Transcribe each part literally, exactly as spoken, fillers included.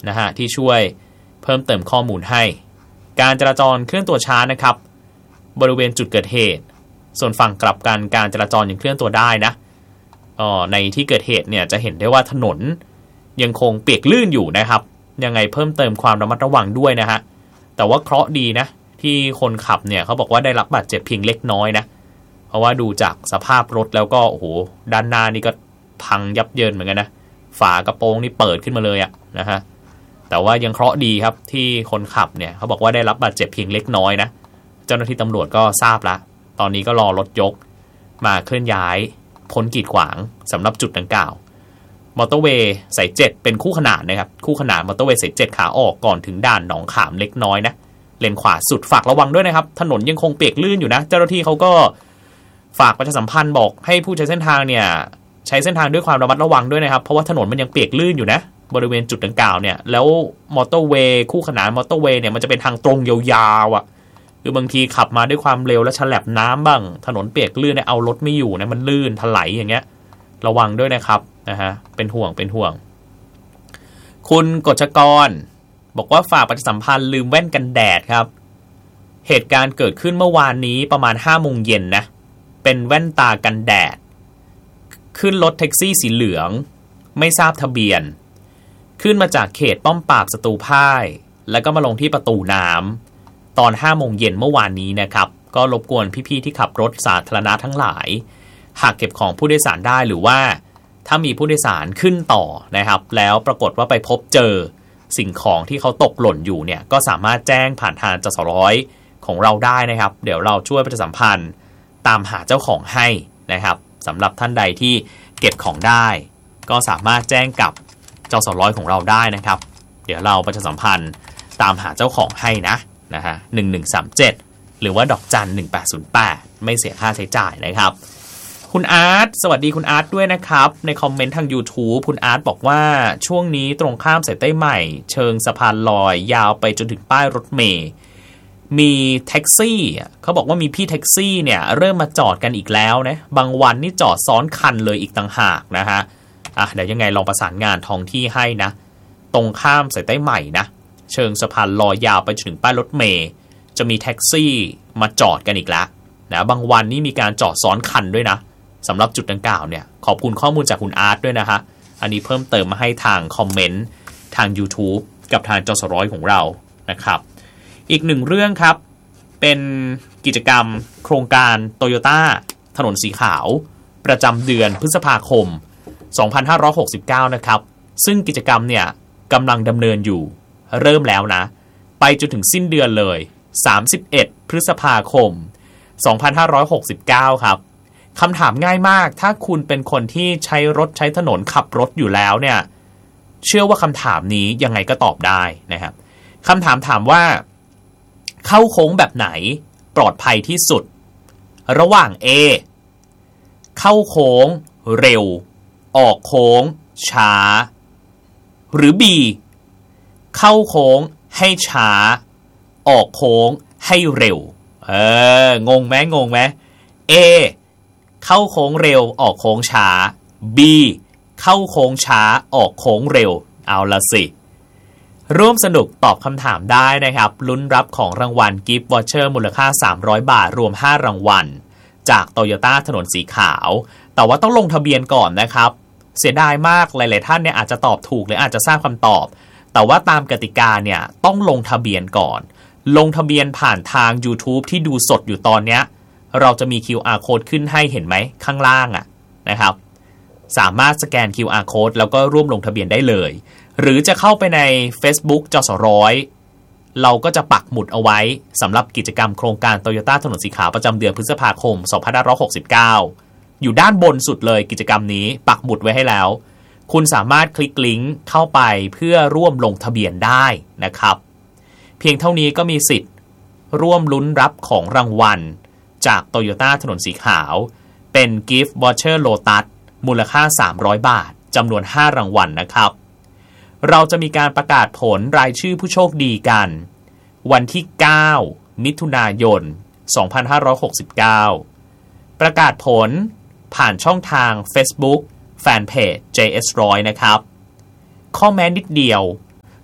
นะฮะที่ช่วยเพิ่มเติมข้อมูลให้การจราจรเคลื่อนตัวช้านะครับบริเวณจุดเกิดเหตุส่วนฝั่งกลับกันการจราจรยังเคลื่อนตัวได้นะอ๋อในที่เกิดเหตุเนี่ยจะเห็นได้ว่าถนนยังคงเปียกลื่นอยู่นะครับยังไงเพิ่มเติมความระมัดระวังด้วยนะฮะแต่ว่าเคราะห์ดีนะที่คนขับเนี่ยเขาบอกว่าได้รับบาดเจ็บเพียงเล็กน้อยนะเพราะว่าดูจากสภาพรถแล้วก็โอ้โหด้านหน้านี่ก็พังยับเยินเหมือนกันนะฝากระโปรงนี่เปิดขึ้นมาเลยอะนะฮะแต่ว่ายังเคราะห์ดีครับที่คนขับเนี่ยเขาบอกว่าได้รับบาดเจ็บเพียงเล็กน้อยนะเจ้าหน้าที่ตำรวจก็ทราบแล้วตอนนี้ก็รอรถยกมาเคลื่อนย้ายพ้นกีดขวางสำหรับจุดดังกล่าวมอเตอร์เวย์สายเจ็ดเป็นคู่ขนานนะครับคู่ขนานมอเตอร์เวย์สายเจ็ดขาออกก่อนถึงด่านหนองขามเล็กน้อยนะเลนขวาสุดฝากระวังด้วยนะครับถนนยังคงเปียกลื่นอยู่นะเจ้าหน้าที่เขาก็ฝากประชาสัมพันธ์บอกให้ผู้ใช้เส้นทางเนี่ยใช้เส้นทางด้วยความระมัดระวังด้วยนะครับเพราะว่าถนนมันยังเปียกลื่นอยู่นะบริเวณจุดดังกล่าวเนี่ยแล้วมอเตอร์เวย์คู่ขนานมอเตอร์เวย์เนี่ยมันจะเป็นทางตรงยาวๆอ่ะคือบางทีขับมาด้วยความเร็วแล้วฉลับน้ำบ้างถนนเปียกลื่นเนี่ยเอารถไม่อยู่นะมันลื่นถลายอย่างเงี้ยระวังด้วยนะครับนะฮะเป็นห่วงเป็นห่วงคุณกฤษกรบอกว่าฝากประชาสัมพันธ์ลืมแว่นกันแดดครับเหตุการณ์เกิดขึ้นเมื่อวานนี้ประมาณห้าโมงเย็นนะเป็นแว่นตากันแดดขึ้นรถแท็กซี่สีเหลืองไม่ทราบทะเบียนขึ้นมาจากเขตป้อมปราบศัตรูพ่ายแล้วก็มาลงที่ประตูน้ำตอนห้าโมงเย็นเมื่อวานนี้นะครับก็รบกวนพี่ๆที่ขับรถสาธารณะทั้งหลายหากเก็บของผู้โดยสารได้หรือว่าถ้ามีผู้โดยสารขึ้นต่อนะครับแล้วปรากฏว่าไปพบเจอสิ่งของที่เขาตกหล่นอยู่เนี่ยก็สามารถแจ้งผ่านทางจสร้อยของเราได้นะครับเดี๋ยวเราช่วยประชาสัมพันธ์ตามหาเจ้าของให้นะครับสำหรับท่านใดที่เก็บของได้ก็สามารถแจ้งกับจสร้อยของเราได้นะครับเดี๋ยวเราประชาสัมพันธ์ตามหาเจ้าของให้นะนะฮะหนึ่งหนึ่งสามเจ็ดหรือว่าดอกจันหนึ่งแปดศูนย์แปดไม่เสียค่าใช้จ่ายนะครับคุณอาร์ตสวัสดีคุณอาร์ตด้วยนะครับในคอมเมนต์ทาง YouTube คุณอาร์ตบอกว่าช่วงนี้ตรงข้ามสายใต้ใหม่เชิงสะพานลอยยาวไปจนถึงป้ายรถเมล์มีแท็กซี่เขาบอกว่ามีพี่แท็กซี่เนี่ยเริ่มมาจอดกันอีกแล้วนะบางวันนี่จอดซ้อนคันเลยอีกต่างหากนะฮะอ่ะเดี๋ยวยังไงลองประสานงานท้องที่ให้นะตรงข้ามสายใต้ใหม่นะเชิงสะพานลอยยาวไปจนถึงป้ายรถเมล์จะมีแท็กซี่มาจอดกันอีกแล้วนะบางวันนี่มีการจอดซ้อนคันด้วยนะสำหรับจุดดังกล่าวเนี่ยขอบคุณข้อมูลจากคุณอาร์ตด้วยนะฮะอันนี้เพิ่มเติมมาให้ทางคอมเมนต์ทาง YouTube กับทางจสร้อยของเรานะครับอีกหนึ่งเรื่องครับเป็นกิจกรรมโครงการ Toyota ถนนสีขาวประจำเดือนพฤษภาคมสองพันห้าร้อยหกสิบเก้านะครับซึ่งกิจกรรมเนี่ยกำลังดำเนินอยู่เริ่มแล้วนะไปจนถึงสิ้นเดือนเลยสามสิบเอ็ดพฤษภาคมสองพันห้าร้อยหกสิบเก้าครับคำถามง่ายมากถ้าคุณเป็นคนที่ใช้รถใช้ถนนขับรถอยู่แล้วเนี่ยเชื่อว่าคำถามนี้ยังไงก็ตอบได้นะครับคำถามถามว่าเข้าโค้งแบบไหนปลอดภัยที่สุดระหว่าง A เข้าโค้งเร็วออกโค้งช้าหรือ B เข้าโค้งให้ช้าออกโค้งให้เร็วเอองงไหมงงไหม A เข้าโค้งเร็วออกโค้งช้า B เข้าโค้งช้าออกโค้งเร็วเอาละสิร่วมสนุกตอบคำถามได้นะครับลุ้นรับของรางวัลกิฟต์วอเชอร์มูลค่าสามร้อยบาทรวมห้ารางวัลจาก Toyota ถนนสีขาวแต่ว่าต้องลงทะเบียนก่อนนะครับเสียดายมากหลายๆท่านเนี่ยอาจจะตอบถูกหรืออาจจะทราบคำตอบแต่ว่าตามกติกาเนี่ยต้องลงทะเบียนก่อนลงทะเบียนผ่านทาง YouTube ที่ดูสดอยู่ตอนเนี้ยเราจะมี คิว อาร์ Code ขึ้นให้เห็นไหมข้างล่างอ่ะนะครับสามารถสแกน คิว อาร์ Code แล้วก็ร่วมลงทะเบียนได้เลยหรือจะเข้าไปใน Facebook จสร้อยเราก็จะปักหมุดเอาไว้สำหรับกิจกรรมโครงการ Toyota ถนนสีขาวประจำเดือนพฤษภาคมสองพันห้าร้อยหกสิบเก้าอยู่ด้านบนสุดเลยกิจกรรมนี้ปักหมุดไว้ให้แล้วคุณสามารถคลิกลิงก์เข้าไปเพื่อร่วมลงทะเบียนได้นะครับเพียงเท่านี้ก็มีสิทธิ์ร่วมลุ้นรับของรางวัลจาก Toyota ถนนสีขาวเป็น Gift Voucher Lotus มูลค่าสามร้อยบาทจำนวนห้ารางวัลนะครับเราจะมีการประกาศผลรายชื่อผู้โชคดีกันวันที่เก้ามิถุนายนสองพันห้าร้อยหกสิบเก้าประกาศผลผ่านช่องทาง Facebook แฟนเพจ เจ เอส หนึ่งร้อยนะครับข้อแม้นิดเดียว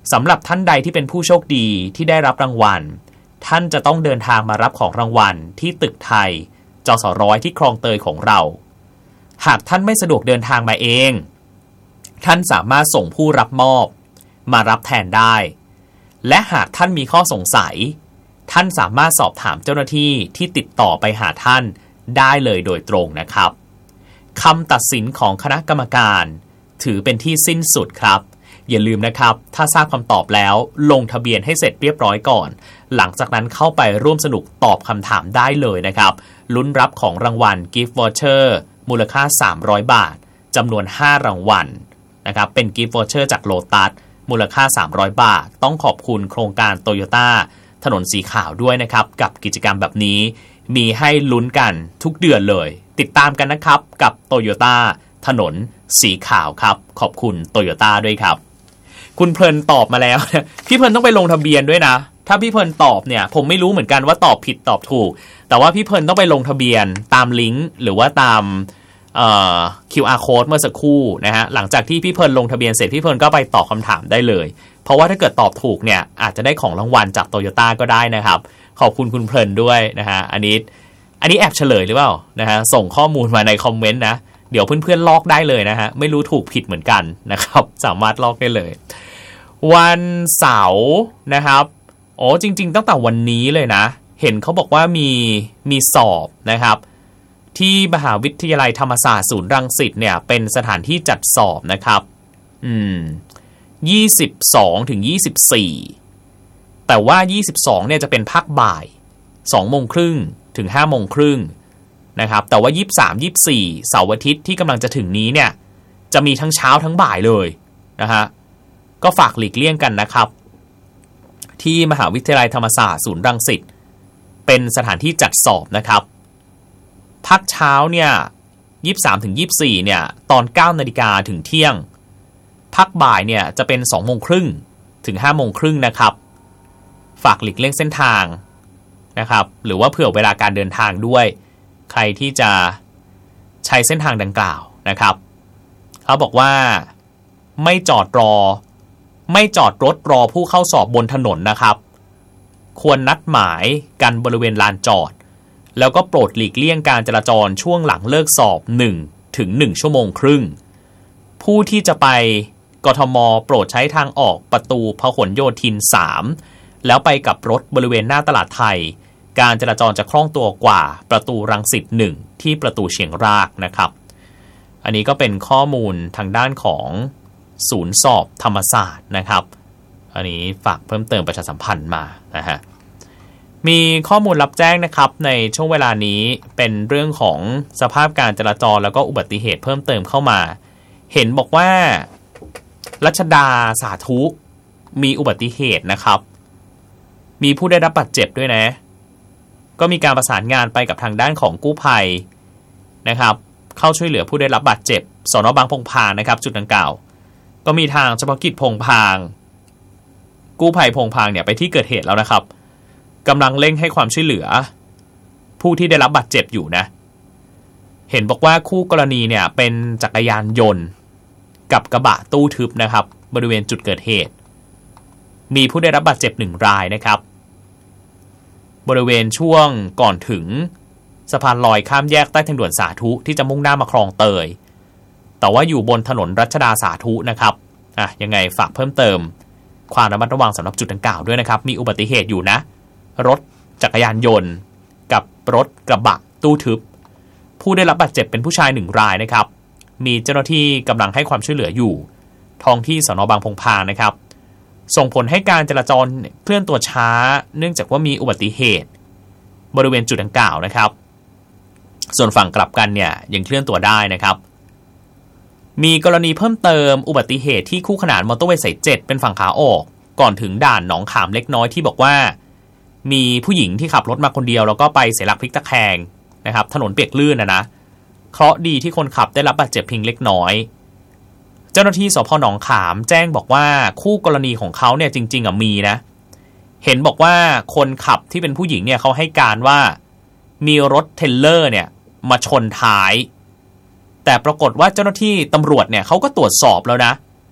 สำหรับท่านใดที่เป็นผู้โชคดีที่ได้รับรางวัลท่านจะต้องเดินทางมารับของรางวัลที่ตึกไทยจสร้อยที่คลองเตยของเราหากท่านไม่สะดวกเดินทางมาเองท่านสามารถส่งผู้รับมอบมารับแทนได้และหากท่านมีข้อสงสัยท่านสามารถสอบถามเจ้าหน้าที่ที่ติดต่อไปหาท่านได้เลยโดยตรงนะครับคำตัดสินของคณะกรรมการถือเป็นที่สิ้นสุดครับอย่าลืมนะครับถ้าทราบคำตอบแล้วลงทะเบียนให้เสร็จเรียบร้อยก่อนหลังจากนั้นเข้าไปร่วมสนุกตอบคำถามได้เลยนะครับลุ้นรับของรางวัล Gift Voucher มูลค่าสามร้อยบาทจำนวนห้ารางวัลนะครับเป็น Gift Voucher จาก Lotus มูลค่าสามร้อยบาทต้องขอบคุณโครงการ Toyota ถนนสีขาวด้วยนะครับกับกิจกรรมแบบนี้มีให้ลุ้นกันทุกเดือนเลยติดตามกันนะครับกับ Toyota ถนนสีขาวครับขอบคุณ Toyota ด้วยครับคุณเพลินตอบมาแล้วพี่เพลินต้องไปลงทะเบียนด้วยนะถ้าพี่เพลินตอบเนี่ยผมไม่รู้เหมือนกันว่าตอบผิดตอบถูกแต่ว่าพี่เพลินต้องไปลงทะเบียนตามลิงก์หรือว่าตามเอ่อ คิว อาร์ Code เมื่อสักครู่นะฮะหลังจากที่พี่เพลินลงทะเบียนเสร็จพี่เพลินก็ไปตอบคำถามได้เลยเพราะว่าถ้าเกิดตอบถูกเนี่ยอาจจะได้ของรางวัลจาก Toyota ก็ได้นะครับขอบคุณคุณเพลินด้วยนะฮะอันนี้อันนี้แอบเฉลยหรือเปล่านะฮะส่งข้อมูลมาในคอมเมนต์นะเดี๋ยวเพื่อนๆลอกได้เลยนะฮะไม่รู้ถูกผิดเหมือนกันนะครับสามารถลอกได้เลยวันเสาร์นะครับโอ้จริงๆตั้งแต่วันนี้เลยนะเห็นเขาบอกว่ามีมีสอบนะครับที่มหาวิทยาลัยธรรมศาสตร์ศูนย์รังสิตเนี่ยเป็นสถานที่จัดสอบนะครับอืมยี่สิบสองถึงยี่สิบสี่แต่ว่ายี่สิบสองเนี่ยจะเป็นภาคบ่ายสองโมงครึ่งถึงห้าโมงครึ่งนะครับแต่ว่ายี่สิบสาม ยี่สิบสี่เสาร์อาทิตย์ที่กำลังจะถึงนี้เนี่ยจะมีทั้งเช้าทั้งบ่ายเลยนะฮะก็ฝากหลีกเลี่ยงกันนะครับที่มหาวิทยาลัยธรรมศาสตร์ศูนย์รังสิตเป็นสถานที่จัดสอบนะครับภาคเช้าเนี่ยยี่สิบสามถึงยี่สิบสี่เนี่ยตอน เก้านาฬิกาถึงเที่ยงภาคบ่ายเนี่ยจะเป็นสองโมงครึ่งถึงห้าโมงครึ่งนะครับฝากหลีกเลี่ยงเส้นทางนะครับหรือว่าเผื่อเวลาการเดินทางด้วยใครที่จะใช้เส้นทางดังกล่าวนะครับเขาบอกว่าไม่จอดรอไม่จอดรถรอผู้เข้าสอบบนถนนนะครับควรนัดหมายกันบริเวณลานจอดแล้วก็โปรดหลีกเลี่ยงการจราจรช่วงหลังเลิกสอบหนึ่งถึงหนึ่งชั่วโมงครึ่งผู้ที่จะไปกทมโปรดใช้ทางออกประตูพหลโยธินสามแล้วไปกับรถบริเวณหน้าตลาดไทยการจราจรจะคล่องตัวกว่าประตูรังสิตหนึ่งที่ประตูเชียงรากนะครับอันนี้ก็เป็นข้อมูลทางด้านของศูนย์สอบธรรมศาสตร์นะครับอันนี้ฝากเพิ่มเติมประชาสัมพันธ์มานะฮะมีข้อมูลรับแจ้งนะครับในช่วงเวลานี้เป็นเรื่องของสภาพการจราจรแล้วก็อุบัติเหตุเพิ่มเติมเข้ามาเห็นบอกว่ารัชดาสาธุมีอุบัติเหตุนะครับมีผู้ได้รับบาดเจ็บด้วยนะก็มีการประสานงานไปกับทางด้านของกู้ภัยนะครับเข้าช่วยเหลือผู้ได้รับบาดเจ็บสน.บางพงพางนะครับจุดดังกล่าวก็มีทางเฉพาะกิจพงพางกู้ภัยพงพางเนี่ยไปที่เกิดเหตุแล้วนะครับกำลังเร่งให้ความช่วยเหลือผู้ที่ได้รับบาดเจ็บอยู่นะเห็นบอกว่าคู่กรณีเนี่ยเป็นจักรยานยนต์กับกระบะตู้ทึบนะครับบริเวณจุดเกิดเหตุมีผู้ได้รับบาดเจ็บหนึ่งรายนะครับบริเวณช่วงก่อนถึงสะพานลอยข้ามแยกใต้ทางด่วนสาธุที่จะมุ่งหน้ามาคลองเตยแต่ว่าอยู่บนถนนรัชดาสาธุนะครับอ่ะยังไงฝากเพิ่มเติมความระมัดระวังสำหรับจุดดังกล่าวด้วยนะครับมีอุบัติเหตุอยู่นะรถจักรยานยนต์กับรถกระบะตู้ทึบผู้ได้รับบาดเจ็บเป็นผู้ชายหนึ่งรายนะครับมีเจ้าหน้าที่กำลังให้ความช่วยเหลืออยู่ท้องที่สน.บางพงพางนะครับส่งผลให้การจราจรเคลื่อนตัวช้าเนื่องจากว่ามีอุบัติเหตุบริเวณจุดดังกล่าวนะครับส่วนฝั่งกลับกันเนี่ยยังเคลื่อนตัวได้นะครับมีกรณีเพิ่มเติมอุบัติเหตุที่คู่ขนานมอเตอร์เวย์สายเจ็ดเป็นฝั่งขาออกก่อนถึงด่านหนองขามเล็กน้อยที่บอกว่ามีผู้หญิงที่ขับรถมาคนเดียวแล้วก็ไปเสียหลักพลิกตะแคงนะครับถนนเปียกลื่นนะนะเคราะห์ดีที่คนขับได้รับบาดเจ็บเพียงเล็กน้อยเจ้าหน้าที่สภ.หนองขามแจ้งบอกว่าคู่กรณีของเขาเนี่ยจริงๆอ่ะมีนะเห็นบอกว่าคนขับที่เป็นผู้หญิงเนี่ยเขาให้การว่ามีรถเทรลเลอร์เนี่ยมาชนท้ายแต่ปรากฏว่าเจ้าหน้าที่ตำรวจเนี่ยเขาก็ตรวจสอบแล้วนะ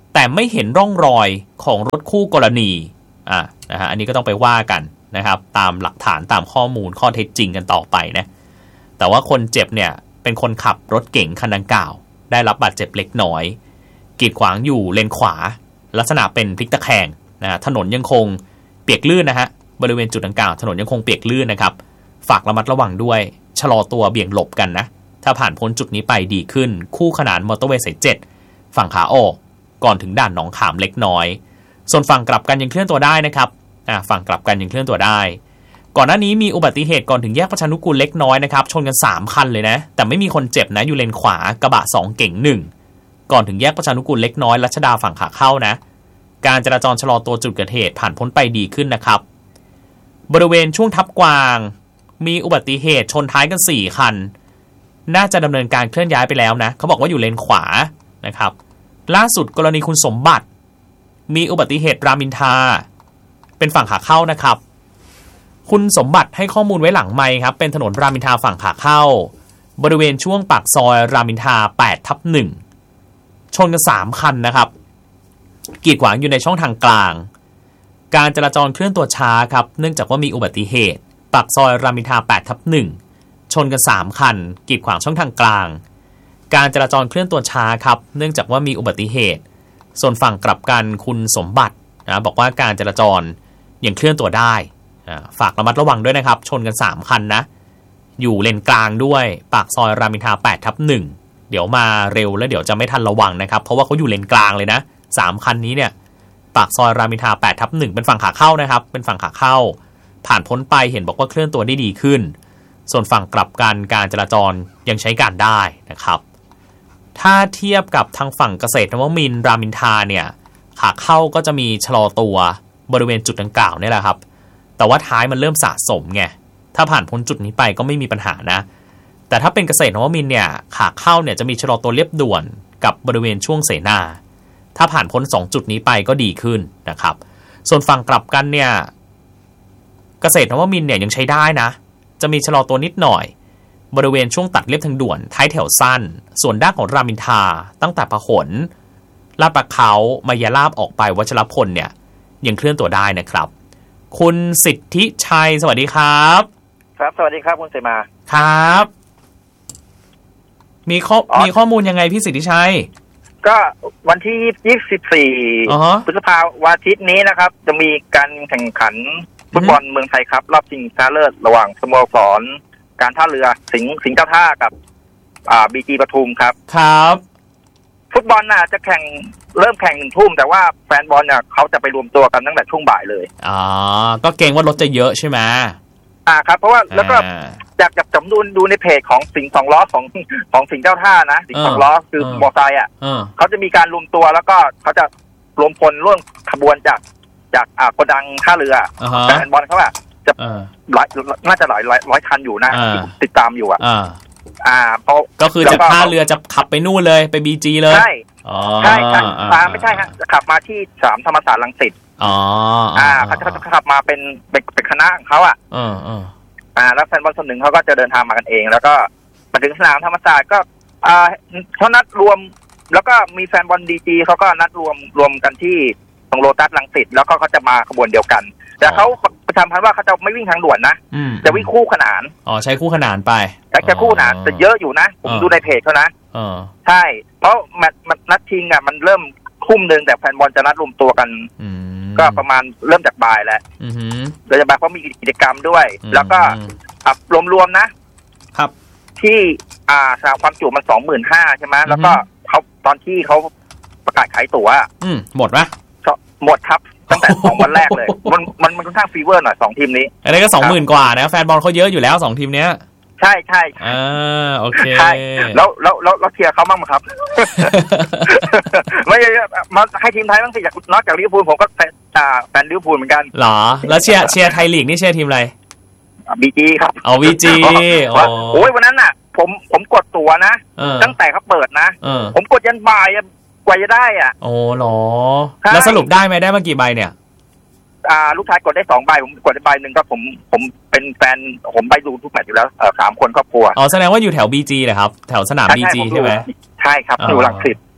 แต่ไม่เห็นร่องรอยของรถคู่กรณีอ่ะนะฮะอันนี้ก็ต้องไปว่ากันนะครับตามหลักฐานตามข้อมูลข้อเท็จจริงกันต่อไปนะแต่ว่าคนเจ็บเนี่ยเป็นคนขับรถเก๋งคันดังกล่าวได้รับบาดเจ็บเล็กน้อยกีดขวางอยู่เลนขวาลักษณะเป็นพลิกตะแคงนะถนนยังคงเปียกลื่นนะฮะบริเวณจุดดังกล่าวถนนยังคงเปียกลื่นนะครับฝากระมัดระวังด้วยชะลอตัวเบี่ยงหลบกันนะถ้าผ่านพ้นจุดนี้ไปดีขึ้นคู่ขนานมอเตอร์เวย์สายเจ็ดฝั่งขาออกก่อนถึงด่านหนองขามเล็กน้อยส่วนฝั่งกลับกันยังเคลื่อนตัวได้นะครับอ่าฝั่งกลับกันยังเคลื่อนตัวได้ก่อนหน้านี้มีอุบัติเหตุก่อนถึงแยกประชานุกูลเล็กน้อยนะครับชนกันสามคันเลยนะแต่ไม่มีคนเจ็บนะอยู่เลนขวากระบะสองเก๋งหนึ่งก่อนถึงแยกประชานุกูลเล็กน้อยรัชดาฝั่งขาเข้านะการจราจรชะลอตัวจุดเกิดเหตุผ่านพ้นไปดีขึ้นนะครับบริเวณช่วงทับกวางมีอุบัติเหตุชนท้ายกันสี่คันน่าจะดำเนินการเคลื่อนย้ายไปแล้วนะเขาบอกว่าอยู่เลนขวานะครับล่าสุดกรณีคุณสมบัติมีอุบัติเหตุรามอินทราเป็นฝั่งขาเข้านะครับคุณสมบัติให้ข้อมูลไว้หลังไมค์ครับเป็นถนนรามอินทราฝั่งขาเข้าบริเวณช่วงปากซอยรามอินทราแปดทับหนึ่งชนกันสามคันนะครับกีดขวางอยู่ในช่องทางกลางการจราจรเคลื่อนตัวช้าครับเนื่องจากว่ามีอุบัติเหตุปากซอยรามอินทราแปดทับหนึ่งชนกันสามคันกีดขวางช่องทางกลางการจราจรเคลื่อนตัวช้าครับเนื่องจากว่ามีอุบัติเหตุส่วนฝั่งกลับกันคุณสมบัตินะบอกว่าการจราจรยังเคลื่อนตัวได้ฝากระมัดระวังด้วยนะครับชนกันสามคันนะอยู่เลนกลางด้วยปากซอยรามอินทราแปดทับหนึ่งเดี๋ยวมาเร็วแล้วเดี๋ยวจะไม่ทันระวังนะครับเพราะว่าเขาอยู่เลนกลางเลยนะสามคันนี้เนี่ยปากซอยรามอินทราแปดทับหนึ่งเป็นฝั่งขาเข้านะครับเป็นฝั่งขาเข้าผ่านพ้นไปเห็นบอกว่าเคลื่อนตัวได้ดีขึ้นส่วนฝั่งกลับกันการจราจรยังใช้การได้นะครับถ้าเทียบกับทางฝั่งเกษตรนวมินทร์รามอินทราเนี่ยขาเข้าก็จะมีชะลอตัวบริเวณจุดดังกล่าวนี่แหละครับแต่ว่าท้ายมันเริ่มสะสมไงถ้าผ่านพ้นจุดนี้ไปก็ไม่มีปัญหานะแต่ถ้าเป็นเกษตรนวมินทร์เนี่ยขาเข้าเนี่ยจะมีชะลอตัวเรียบด่วนกับบริเวณช่วงเสนาถ้าผ่านพ้นสองจุดนี้ไปก็ดีขึ้นนะครับส่วนฝั่งกลับกันเนี่ยเกษตรนวมินทร์เนี่ยยังใช้ได้นะจะมีชะลอตัวนิดหน่อยบริเวณช่วงตัดเลียบทางด่วนท้ายแถวสั้นส่วนด้านของรามอินทราตั้งแต่พหลลาดประเขามายาลาบออกไปวัชรพลเนี่ยยังเคลื่อนตัวได้นะครับคุณสิทธิชัยสวัสดีครับครับสวัสดีครับคุณเสมาครับมีข้อมีข้อมูลยังไงพี่สิทธิชัยก็วันที่ยี่สิบสี่พฤษภาคมวันอาทิตย์นี้นะครับจะมีการแข่งขันฟุตบอลเมืองไทยครับรอบชิงชนะเลิศระหว่างสโมสรการท่าเรือสิงห์สิงห์เจ้าท่ากับอ่าบีจีปทุมครับครับฟุตบอลน่ะจะแข่งเริ่มแข่งหนึ่งทุ่มแต่ว่าแฟนบอลเนี่ยเขาจะไปรวมตัวกันตั้งแต่ช่วงบ่ายเลยอ๋อก็เกรงว่ารถจะเยอะใช่ไหมอ่าครับเพราะว่าแล้วก็จากจากจำนวนดูในเพจของสิงห์สองล้อของของสิงห์เจ้าท่านะสิงห์สองล้อคือมอเตอร์ไซค์อ่ะเขาจะมีการรวมตัวแล้วก็เขาจะรวมพลร่วมขบวนจากจากอ่าโกดังท่าเรือแฟนบอลเขาอะจะหลายน่าจะหลายร้อยคันอยู่นะติดตามอยู่อ่ะอ่าเพราะก็คือจากท่าเรือจะขับไปนู่นเลยไปบีจีเลยใช่ใช่ใช่มาไม่ใช่ฮะขับมาที่สามธรรมศาสตร์รังสิตอ๋ออ่าเขาจะขับมาเป็นเป็นคณะของเขาอ่ะอ่าอ่าแล้วแฟนบอลส่วนหนึ่งเขาก็จะเดินทางมากันเองแล้วก็มาถึงสนามธรรมศาสตร์ก็อ่าเขานัดรวมแล้วก็มีแฟนบอลดีจีเขาก็นัดรวมรวมกันที่ตรงโลตัสรังสิตแล้วก็เขาจะมาขบวนเดียวกันแต่เขาประชาสัมพันธ์ว่าเขาจะไม่วิ่งทางด่วนนะจะวิ่งคู่ขนานอ๋อใช้คู่ขนานไปใช้คู่ขนานแต่เยอะอยู่นะผมดูในเพจเขานะใช่เพราะแมตช์นัดชิงอ่ะมันเริ่มทุ่มนึงแต่แฟนบอลจะนัดรวมตัวกันก็ประมาณเริ่มจากบ่ายแล้วโดยเฉพาะเพราะมีกิจกรรมด้วยแล้วก็รวมๆนะครับที่อ่าสนามความจุมันสองหมื่นห้าใช่ไหมแล้วก็เขาตอนที่เขาประกาศขายตั๋วหมดไหมหมดครับตั้งแต่สองวันแรกเลยมันมันมันค่อนข้างฟีเวอร์หน่อยสองทีมนี้อันนี้ก็สองหมื่นกว่านะแฟนบอลเขาเยอะอยู่แล้วสองทีมเนี้ยใช่ใช่อ่าโอเคใช่แล้วแล้วแล้วเราเชียร์เขาบ้างไหมครับไม่มาให้ทีมไทยบ้างสิจากนอกจากลิเวอร์พูลผมก็แฟนแฟนลิเวอร์พูลเหมือนกันหรอแล้วเชียร์เชียร์ไทยลีกนี่เชียร์ทีมอะไรบีจีครับเอาบีจีโอ้ยวันนั้นน่ะผมผมกดตั๋วนะตั้งแต่เขาเปิดนะผมกดยันบ่ายกว่าจะได้อ่ะโอ้หรอแล้วสรุปได้ไหมได้มากี่ใบเนี่ยอ่าลูกชายกดได้สองใบผมกดได้ใบหนึ่งก็ผมผมเป็นแฟนผมไปดูทุกแมตช์อยู่แล้วเอ่อสามคนครอบครัวอ๋อแสดงว่าอยู่แถว บี จี เหรอครับแถวสนาม บี จี ใช่ไหมใช่ครับอยู่หลังสิทธิ์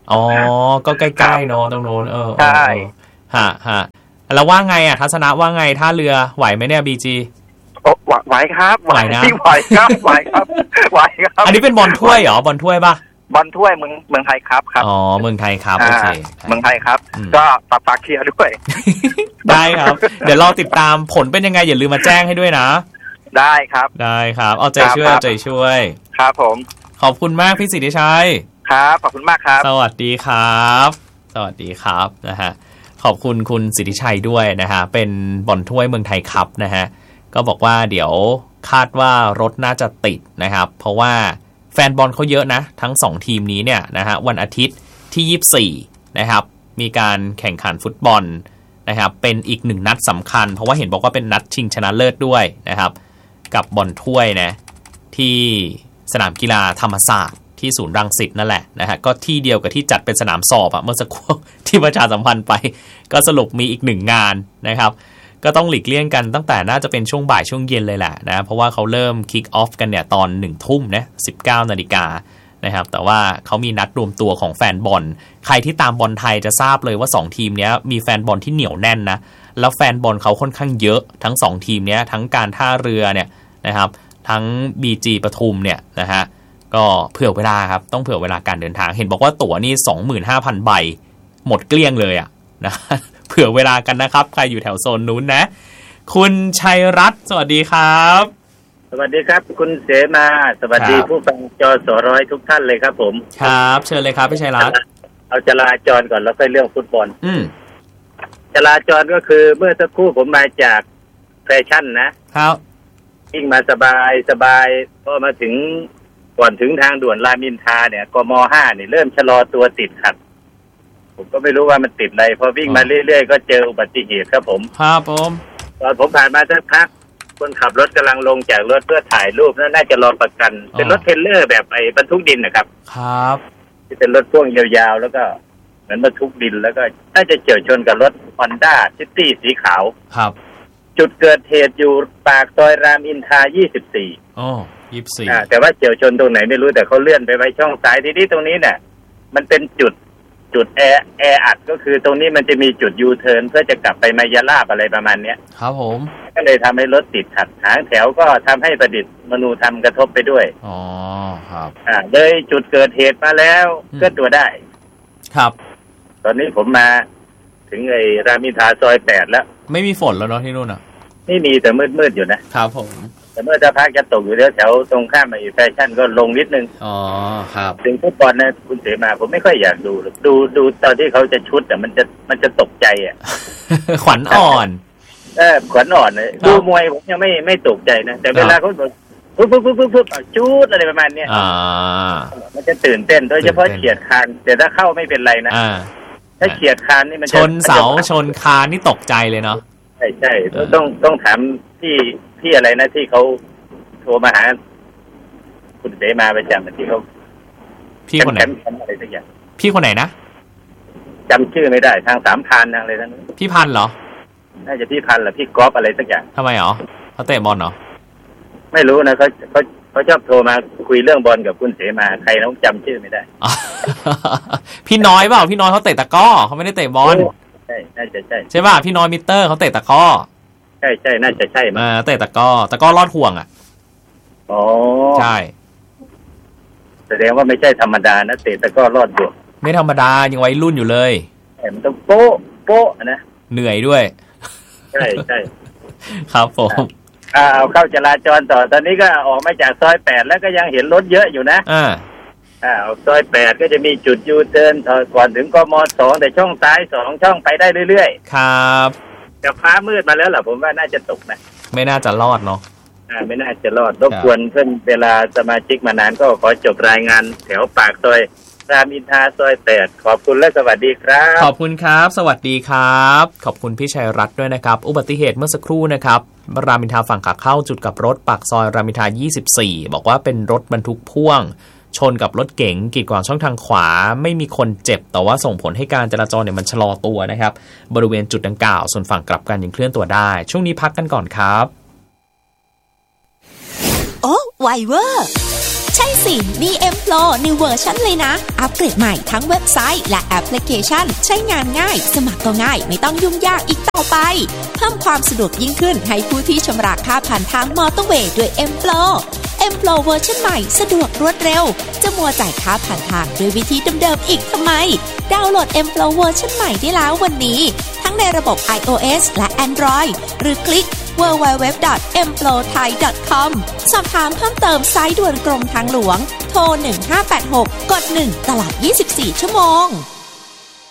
อ๋อก็ใกล้ๆเนาะตรงโน้นเออใช่ฮะฮะแล้วว่าไงอ่ะทัศนะว่าไงท่าเรือไหวไหมเนี่ย บี จีโอ้ไหวครับไหวนะไหวครับไหวครับไหวครับอันนี้เป็นบอลถ้วยเหรอบอลถ้วยป่ะบอลถ้วยเมืองเมืองไทยครับครับอ๋อเมืองไทยครับโอเคเมืองไทยครับก็ฝากฝากเชียร์ด้วยได้ครับเดี๋ยวรอติดตามผลเป็นยังไงอย่าลืมมาแจ้งให้ด้วยนะได้ครับได้ครับเอาใจช่วยเอาใจช่วยครับผมขอบคุณมากพี่สิทธิชัยครับขอบคุณมากครับสวัสดีครับสวัสดีครับนะฮะขอบคุณคุณสิทธิชัยด้วยนะฮะเป็นบอลถ้วยเมืองไทยคัพนะฮะก็บอกว่าเดี๋ยวคาดว่ารถน่าจะติดนะครับเพราะว่าแฟนบอลเขาเยอะนะทั้งสองทีมนี้เนี่ยนะฮะวันอาทิตย์ที่ยี่สิบสี่นะครับมีการแข่งขันฟุตบอลนะครับเป็นอีกหนึ่งนัดสำคัญเพราะว่าเห็นบอกว่าเป็นนัดชิงชนะเลิศด้วยนะครับกับบอลถ้วยนะที่สนามกีฬาธรรมศาสตร์ที่ศูนย์รังสิตนั่นแหละนะฮะก็ที่เดียวกับที่จัดเป็นสนามสอบอะเมื่อสักครู่ที่ประชาสัมพันธ์ไปก็สรุปมีอีกหนึ่งงานนะครับก็ต้องหลีกเลี่ยงกันตั้งแต่น่าจะเป็นช่วงบ่ายช่วงเย็นเลยแหละนะเพราะว่าเขาเริ่มคิกออฟกันเนี่ยตอนหนึ่งทุ่มนะสิบเก้านาฬิกานะครับแต่ว่าเขามีนัดรวมตัวของแฟนบอลใครที่ตามบอลไทยจะทราบเลยว่าสองทีมนี้มีแฟนบอลที่เหนียวแน่นนะแล้วแฟนบอลเขาค่อนข้างเยอะทั้งสองทีมนี้ทั้งการท่าเรือเนี่ยนะครับทั้ง บี จี ปทุมเนี่ยนะฮะก็เผื่อเวลาครับต้องเผื่อเวลาการเดินทางเห็นบอกว่าตั๋วนี่ สองหมื่นห้าพัน ใบหมดเกลี้ยงเลยอ่ะนะเผื่อเวลากันนะครับใครอยู่แถวโซนนู้นนะคุณชัยรัตน์สวัสดีครับสวัสดีครับคุณเสมาสวัสดีผู้ฟังจสร้อยทุกท่านเลยครับผมครับเชิญเลยครับพี่ชัยรัตน์เอาจราจรก่อนแล้วค่อยเรื่องฟุตบอลอืมจราจรก็คือเมื่อสักครู่ผมมาจากแฟชั่นนะครับวิ่งมาสบายสบายพอมาถึงก่อนถึงทางด่วนรามอินทราเนี่ยกม.ห้านี่เริ่มชะลอตัวติดขัดผมก็ไม่รู้ว่ามันติดอะไรพอวิ่งมาเรื่อยๆก็เจออุบัติเหตุครับผมครับผมตอนผมผ่านมาสักพักคนขับรถกำลังลงจากรถเพื่อถ่ายรูปน่าจะรอประกันเป็นรถเทรลเลอร์แบบไอ้บรรทุกดินนะครับครับที่เป็นรถพ่วงยาวๆแล้วก็เหมือนบรรทุกดินแล้วก็น่าจะเฉี่ยวชนกับรถ Honda City สีขาวครับจุดเกิดเหตุอยู่ปากซอยรามอินทรายี่สิบสี่อ๋อยี่สิบสี่อ่าแต่ว่าเฉี่ยวชนตรงไหนไม่รู้แต่เขาเลื่อนไปไว้ช่องซ้ายที่นี่ตรงนี้เนี่ยมันเป็นจุดจุดแอแออัดก็คือตรงนี้มันจะมีจุดยูเทิร์นเพื่อจะกลับไปมายาลาบอะไรประมาณเนี้ยครับผมก็เลยทำให้รถติดขัดหางแถวก็ทำให้ประดิษฐ์มนูธรรมกระทบไปด้วยอ๋อครับอ่าเลยจุดเกิดเหตุมาแล้วก็ตัวได้ครับตอนนี้ผมมาถึงไอ้รามอินทราซอยแปดแล้วไม่มีฝนแล้วเนาะที่นู่นอ่ะไม่มีแต่มืดๆอยู่นะครับผมแต่เมื่อจะพักจะตกอยู่แถวๆตรงข้ามไอ้แฟชั่นก็ลงนิดนึงอ๋อครับถึงฟุตบอลนะคุณเสมาผมไม่ค่อยอยากดูดูดูตอนที่เขาจะชุดแต่มันจะมันจะตกใจอ่ะขวัญอ่อนเออขวัญอ่อนเลยดูมวยผมยังไม่ไม่ตกใจนะแต่เวลาเขาแบบปุ๊บปุ๊บปุ๊บปุ๊บชุดอะไรประมาณเนี้ยอ่ามันจะตื่นเต้นโดยเฉพาะเฉียดคานแต่ถ้าเข้าไม่เป็นไรนะถ้าเฉียดคานนี่มันชนเสาชนคานนี่ตกใจเลยเนาะใช่ใช่ต้องต้องถามที่ที่อะไรนะที่เขาโทรมาหาคุณเสมาประจำที่เขาพี่คนไหนอะไรสักอย่างพี่คนไหนนะจำชื่อไม่ได้ทางสามพันทางอะไรทั้งนั้นพี่พันเหรอน่าจะพี่พันหรือพี่กอล์ฟอะไรสักอย่างทำไมหรอเขาเตะบอลเหรอไม่รู้นะเขาเขาเขาชอบโทรมาคุยเรื่องบอลกับคุณเสมาใครน้องจำชื่อไม่ได้พี่น้อยเปล่าพี่น้อยเขาเตะตะก้อเขาไม่ได้เตะบอลใช่น่าจะใช่ใช่ป่ะพี่น้อยมิเตอร์เขาเตะตะก้อใช่ใช่น่าจะใช่มาเตะตะก้อตะก้อรอดห่วงอ่ะอ๋อใช่แสดงว่าไม่ใช่ธรรมดานะเตะตะก้อรอดห่วงไม่ธรรมดายังวัยรุ่นอยู่เลยแต่มันต้องโป๊ะโป๊ะนะเหนื่อยด้วยใช่ใช่ครับผมอ่าเอาเข้าจราจรต่อตอนนี้ก็ออกมาจากซอยแปดแล้วก็ยังเห็นรถเยอะอยู่นะอ่าอ่าซอยแปดก็จะมีจุดยูเทิร์นก่อนถึงกม.สองแต่ช่องซ้ายสองช่องไปได้เรื่อยๆครับแต่ฟ้ามืดมาแล้วล่ะผมว่าน่าจะตกนะไม่น่าจะรอดเนาะอ่าไม่น่าจะรอดรบกวนเพื่อนเวลาสมาชิกมานานก็ขอจบรายงานแถวปากซอยรามอินทราซอยแปดขอบคุณและสวัสดีครับขอบคุณครับสวัสดีครับขอบคุณพี่ชัยรัตน์ด้วยนะครับอุบัติเหตุเมื่อสักครู่นะครับรามอินทราฝั่งขาเข้าจุดกับรถปากซอยรามอินทรายี่สิบสี่บอกว่าเป็นรถบรรทุกพ่วงชนกับรถเก๋งกีดขวางช่องทางขวาไม่มีคนเจ็บแต่ว่าส่งผลให้การจราจรเนี่ยมันชะลอตัวนะครับบริเวณจุดดังกล่าวส่วนฝั่งกลับกันยังเคลื่อนตัวได้ช่วงนี้พักกันก่อนครับโอ้ไวเวอร์ใช่สิมี M Pro New Version เลยนะอัปเกรดใหม่ทั้งเว็บไซต์และแอปพลิเคชันใช้งานง่ายสมัครก็ง่ายไม่ต้องยุ่งยากอีกต่อไปเพิ่มความสะดวกยิ่งขึ้นให้ผู้ที่ชำระค่าผ่านทางมอเตอร์เวย์ด้วย M Pro M Pro เวอร์ชันใหม่สะดวกรวดเร็วจะมัวจ่ายค่าผ่านทางด้วยวิธีเดิมๆอีกทำไมดาวน์โหลด M Pro เวอร์ชันใหม่ได้แล้ววันนี้ทั้งในระบบ iOS และ Android หรือคลิก ดับเบิลยู ดับเบิลยู ดับเบิลยู ดอท เอ็ม โปร ไทย ดอท คอม สอบถามเพิ่มเติมสายด่วนกรมทางหลวงโทรหนึ่งห้าแปดหกกดหนึ่งตลอดยี่สิบสี่ชั่วโมง